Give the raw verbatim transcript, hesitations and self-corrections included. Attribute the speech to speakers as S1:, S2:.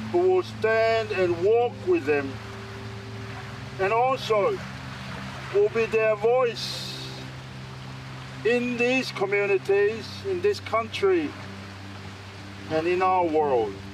S1: who will stand and walk with them, and also will be their voice in these communities, in this country, and in our world.